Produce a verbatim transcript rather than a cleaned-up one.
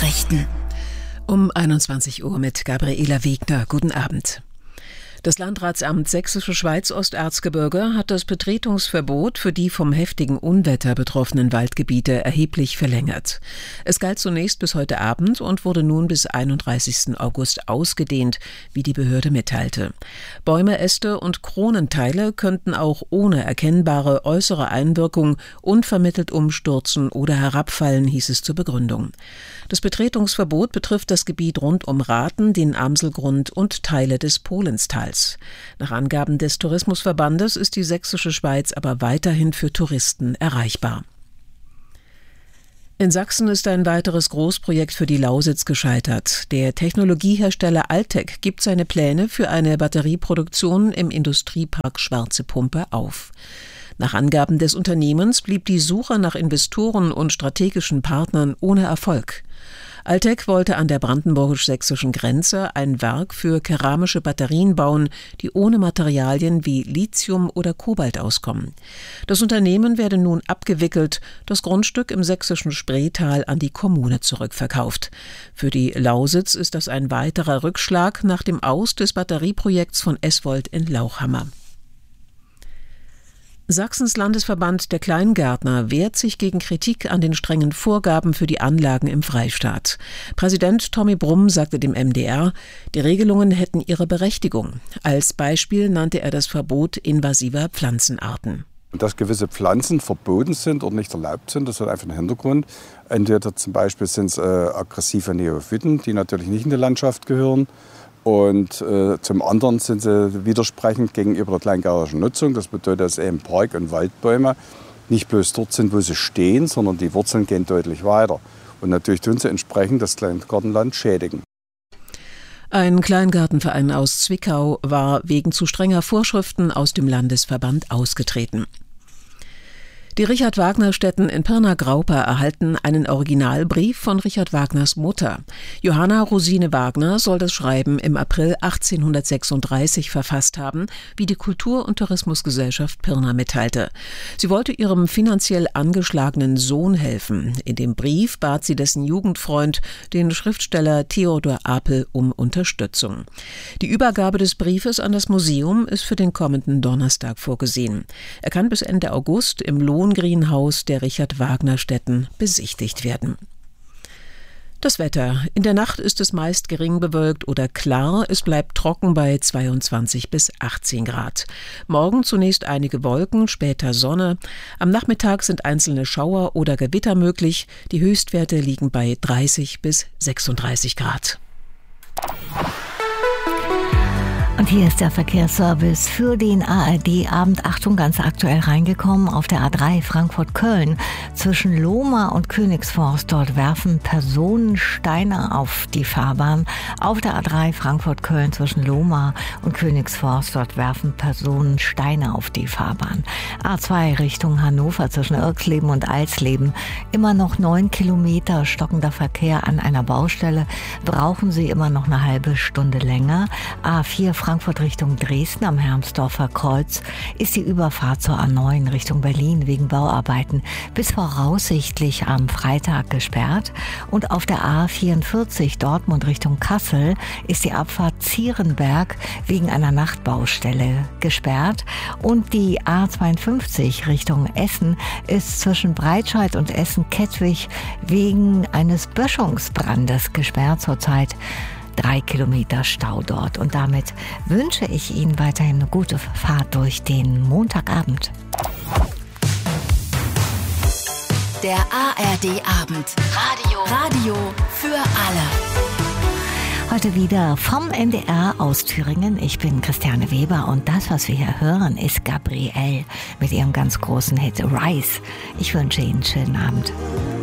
Nachrichten. Um einundzwanzig Uhr mit Gabriela Wegner. Guten Abend. Das Landratsamt Sächsische Schweiz-Osterzgebirge hat das Betretungsverbot für die vom heftigen Unwetter betroffenen Waldgebiete erheblich verlängert. Es galt zunächst bis heute Abend und wurde nun bis einunddreißigsten August ausgedehnt, wie die Behörde mitteilte. Bäume, Äste und Kronenteile könnten auch ohne erkennbare äußere Einwirkung unvermittelt umstürzen oder herabfallen, hieß es zur Begründung. Das Betretungsverbot betrifft das Gebiet rund um Rathen, den Amselgrund und Teile des Polenstals. Nach Angaben des Tourismusverbandes ist die Sächsische Schweiz aber weiterhin für Touristen erreichbar. In Sachsen ist ein weiteres Großprojekt für die Lausitz gescheitert. Der Technologiehersteller Altec gibt seine Pläne für eine Batterieproduktion im Industriepark Schwarze Pumpe auf. Nach Angaben des Unternehmens blieb die Suche nach Investoren und strategischen Partnern ohne Erfolg. Altec wollte an der brandenburgisch-sächsischen Grenze ein Werk für keramische Batterien bauen, die ohne Materialien wie Lithium oder Kobalt auskommen. Das Unternehmen werde nun abgewickelt, das Grundstück im sächsischen Spreetal an die Kommune zurückverkauft. Für die Lausitz ist das ein weiterer Rückschlag nach dem Aus des Batterieprojekts von Eswold in Lauchhammer. Sachsens Landesverband der Kleingärtner wehrt sich gegen Kritik an den strengen Vorgaben für die Anlagen im Freistaat. Präsident Tommy Brumm sagte dem M D R, die Regelungen hätten ihre Berechtigung. Als Beispiel nannte er das Verbot invasiver Pflanzenarten. Dass gewisse Pflanzen verboten sind oder nicht erlaubt sind, das hat einfach einen Hintergrund. Entweder zum Beispiel sind es äh, aggressive Neophyten, die natürlich nicht in die Landschaft gehören. Und äh, zum anderen sind sie widersprechend gegenüber der kleingärtnerischen Nutzung. Das bedeutet, dass eben Park- und Waldbäume nicht bloß dort sind, wo sie stehen, sondern die Wurzeln gehen deutlich weiter. Und natürlich tun sie entsprechend das Kleingartenland schädigen. Ein Kleingartenverein aus Zwickau war wegen zu strenger Vorschriften aus dem Landesverband ausgetreten. Die Richard-Wagner-Stätten in Pirna-Graupa erhalten einen Originalbrief von Richard Wagners Mutter. Johanna Rosine Wagner soll das Schreiben im April achtzehnhundertsechsunddreißig verfasst haben, wie die Kultur- und Tourismusgesellschaft Pirna mitteilte. Sie wollte ihrem finanziell angeschlagenen Sohn helfen. In dem Brief bat sie dessen Jugendfreund, den Schriftsteller Theodor Apel, um Unterstützung. Die Übergabe des Briefes an das Museum ist für den kommenden Donnerstag vorgesehen. Er kann bis Ende August im Lohengrinhaus der Richard-Wagner-Stätten besichtigt werden. Das Wetter. In der Nacht ist es meist gering bewölkt oder klar. Es bleibt trocken bei zweiundzwanzig bis achtzehn Grad. Morgen zunächst einige Wolken, später Sonne. Am Nachmittag sind einzelne Schauer oder Gewitter möglich. Die Höchstwerte liegen bei dreißig bis sechsunddreißig Grad. Und hier ist der Verkehrsservice für den A R D-Abend. Achtung, ganz aktuell reingekommen auf der A drei Frankfurt-Köln. Zwischen Lohmar und Königsforst, dort werfen Personen Steine auf die Fahrbahn. Auf der A drei Frankfurt-Köln zwischen Lohmar und Königsforst, dort werfen Personen Steine auf die Fahrbahn. A zwei Richtung Hannover zwischen Irxleben und Alsleben. Immer noch neun Kilometer stockender Verkehr an einer Baustelle. Brauchen Sie immer noch eine halbe Stunde länger. A vier Frankfurt Richtung Dresden am Hermsdorfer Kreuz ist die Überfahrt zur A neun Richtung Berlin wegen Bauarbeiten bis voraussichtlich am Freitag gesperrt. Und auf der A vierundvierzig Dortmund Richtung Kassel ist die Abfahrt Zierenberg wegen einer Nachtbaustelle gesperrt. Und die A zweiundfünfzig Richtung Essen ist zwischen Breitscheid und Essen-Kettwig wegen eines Böschungsbrandes gesperrt zurzeit. Drei Kilometer Stau dort. Und damit wünsche ich Ihnen weiterhin eine gute Fahrt durch den Montagabend. Der A R D-Abend. Radio. Radio für alle. Heute wieder vom N D R aus Thüringen. Ich bin Christiane Weber und das, was wir hier hören, ist Gabrielle mit ihrem ganz großen Hit Rise. Ich wünsche Ihnen einen schönen Abend.